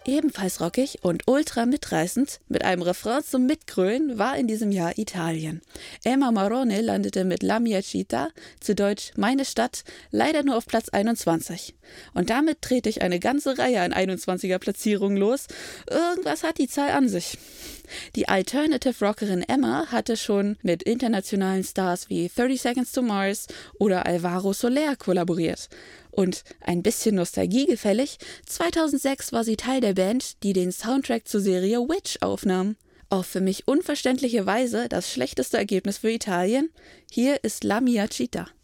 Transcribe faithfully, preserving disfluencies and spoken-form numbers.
Ebenfalls rockig und ultra mitreißend, mit einem Refrain zum Mitgrölen, war in diesem Jahr Italien. Emma Marrone landete mit La mia città, zu Deutsch Meine Stadt, leider nur auf Platz einundzwanzig. Und damit trete ich eine ganze Reihe an einundzwanziger Platzierungen los. Irgendwas hat die Zahl an sich. Die Alternative-Rockerin Emma hatte schon mit internationalen Stars wie thirty Seconds to Mars oder Alvaro Soler kollaboriert. Und ein bisschen Nostalgie gefällig, zweitausendsechs war sie Teil der Band, die den Soundtrack zur Serie Witch aufnahm. Auf für mich unverständliche Weise das schlechteste Ergebnis für Italien. Hier ist La mia città.